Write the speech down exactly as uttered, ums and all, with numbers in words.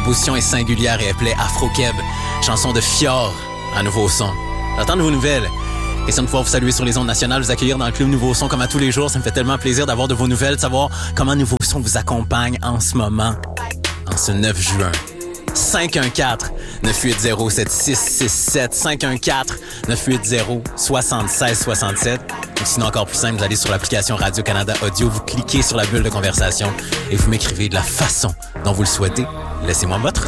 composition est singulière et elle plaît Afro-Keb. Chanson de Fior, à Nouveau Son. J'attends de vos nouvelles. Question de pouvoir vous saluer sur les ondes nationales, vous accueillir dans le club Nouveau Son comme à tous les jours. Ça me fait tellement plaisir d'avoir de vos nouvelles, de savoir comment Nouveau Son vous accompagne en ce moment, en ce neuf juin. cinq un quatre, neuf huit zéro, sept six six sept, cinq un quatre, neuf huit zéro, sept six six sept. Ou sinon, encore plus simple, vous allez sur l'application Radio-Canada Audio, vous cliquez sur la bulle de conversation et vous m'écrivez de la façon dont vous le souhaitez. Laissez-moi votre